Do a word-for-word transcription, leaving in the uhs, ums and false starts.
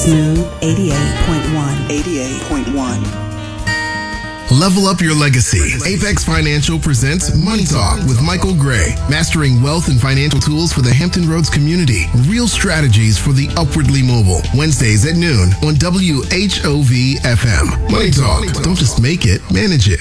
Smooth eighty-eight point one. eighty-eight point one. Level up your legacy. Apex Financial presents Money Talk with Michael Gray. Mastering wealth and financial tools for the Hampton Roads community. Real strategies for the upwardly mobile. Wednesdays at noon on W H O V F M. Money Talk. Don't just make it, manage it.